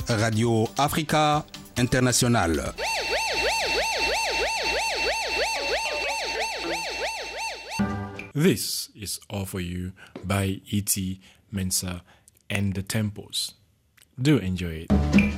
Radio Africa International. This is All For You by E.T. Mensah and the Tempos. Do enjoy it.